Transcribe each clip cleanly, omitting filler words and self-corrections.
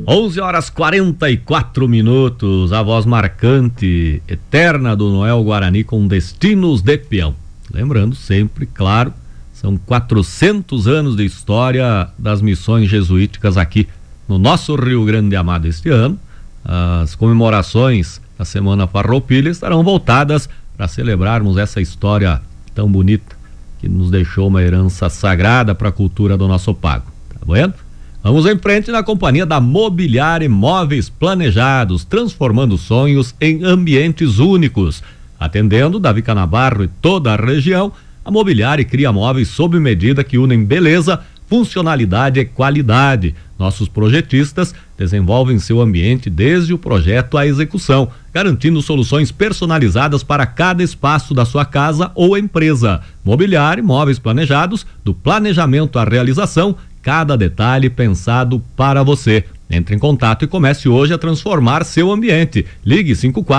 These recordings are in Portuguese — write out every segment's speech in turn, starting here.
11h44, a voz marcante, eterna do Noel Guarani com Destinos de Peão. Lembrando sempre, claro, são 400 anos de história das missões jesuíticas aqui no nosso Rio Grande Amado este ano. As comemorações da Semana Farroupilha estarão voltadas para celebrarmos essa história tão bonita que nos deixou uma herança sagrada para a cultura do nosso pago. Tá vendo? Vamos em frente na companhia da Mobiliar Imóveis Planejados, transformando sonhos em ambientes únicos. Atendendo Davi Canabarro e toda a região, a Mobiliar cria móveis sob medida que unem beleza, funcionalidade e qualidade. Nossos projetistas desenvolvem seu ambiente desde o projeto à execução, garantindo soluções personalizadas para cada espaço da sua casa ou empresa. Mobiliar Imóveis Planejados, do planejamento à realização, cada detalhe pensado para você. Entre em contato e comece hoje a transformar seu ambiente. Ligue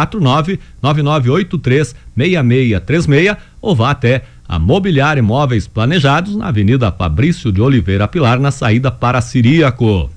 549-9983-6636 ou vá até a Mobiliar Imóveis Planejados na Avenida Fabrício de Oliveira Pilar, na saída para Ciríaco.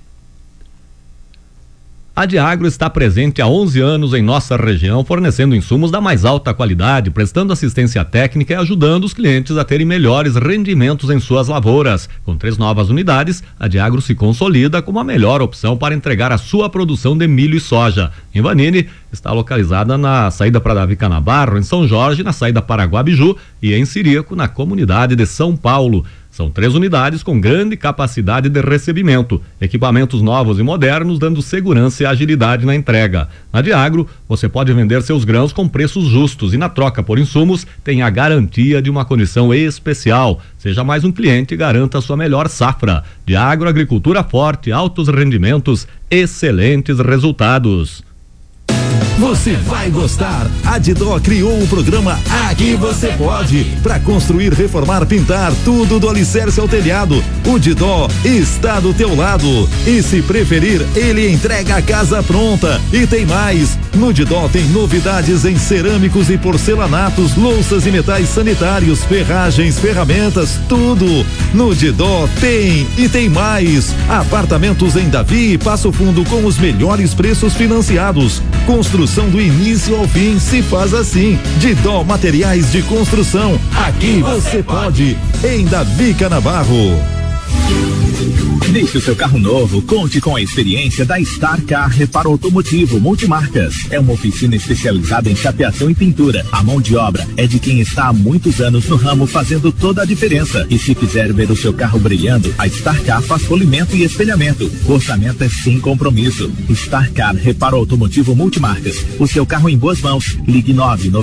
A Diagro está presente há 11 anos em nossa região, fornecendo insumos da mais alta qualidade, prestando assistência técnica e ajudando os clientes a terem melhores rendimentos em suas lavouras. Com 3 novas unidades, a Diagro se consolida como a melhor opção para entregar a sua produção de milho e soja. Em Vanini, está localizada na saída para Davi Canabarro, em São Jorge, na saída para Guabiju e em Ciríaco, na comunidade de São Paulo. São 3 unidades com grande capacidade de recebimento, equipamentos novos e modernos, dando segurança e agilidade na entrega. Na Diagro, você pode vender seus grãos com preços justos e na troca por insumos tem a garantia de uma condição especial. Seja mais um cliente e garanta sua melhor safra. Diagro, agricultura forte, altos rendimentos, excelentes resultados. Você vai gostar. A Didó criou o programa Aqui Você Pode, para construir, reformar, pintar, tudo do alicerce ao telhado. O Didó está do teu lado e, se preferir, ele entrega a casa pronta. E tem mais, no Didó tem novidades em cerâmicos e porcelanatos, louças e metais sanitários, ferragens, ferramentas, tudo. No Didó tem e tem mais. Apartamentos em Davi e Passo Fundo com os melhores preços financiados. Construção do início ao fim se faz assim. Didó Materiais de Construção. Aqui você pode. Em Davi Canabarro. Deixe o seu carro novo, conte com a experiência da Star Car Reparo Automotivo Multimarcas. É uma oficina especializada em chapeação e pintura. A mão de obra é de quem está há muitos anos no ramo, fazendo toda a diferença. E se quiser ver o seu carro brilhando, a Star Car faz polimento e espelhamento. O orçamento é sem compromisso. Star Car Reparo Automotivo Multimarcas. O seu carro em boas mãos. Ligue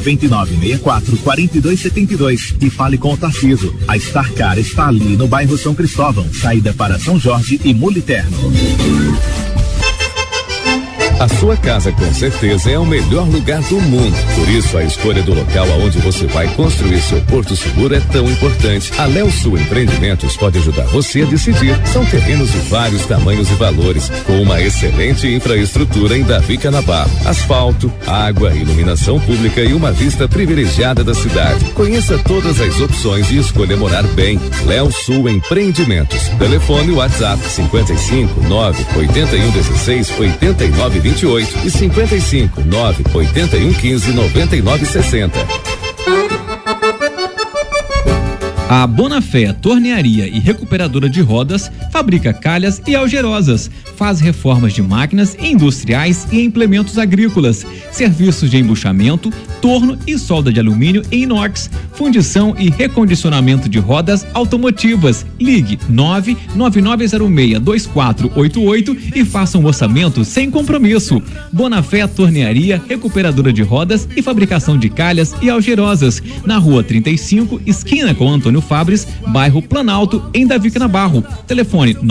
99964-4272 e fale com o Tarciso. A Star Car está ali no bairro São Cristóvão, saída para São Jorge e Muliterno. A sua casa com certeza é o melhor lugar do mundo. Por isso, a escolha do local aonde você vai construir seu porto seguro é tão importante. A Léo Sul Empreendimentos pode ajudar você a decidir. São terrenos de vários tamanhos e valores, com uma excelente infraestrutura em Davi Canabarro. Asfalto, água, iluminação pública e uma vista privilegiada da cidade. Conheça todas as opções e escolha morar bem. Léo Sul Empreendimentos. Telefone WhatsApp 55 981 16 89 28 e 55 981 15 99 60. A Bonafé Tornearia e Recuperadora de Rodas fabrica calhas e algerosas, faz reformas de máquinas industriais e implementos agrícolas, serviços de embuchamento, torno e solda de alumínio e inox, fundição e recondicionamento de rodas automotivas. Ligue 99906-2488 e faça um orçamento sem compromisso. Bonafé Tornearia, Recuperadora de Rodas e fabricação de calhas e algerosas, na Rua 35, esquina com Antônio Fabres, bairro Planalto, em Davi Canabarro. Telefone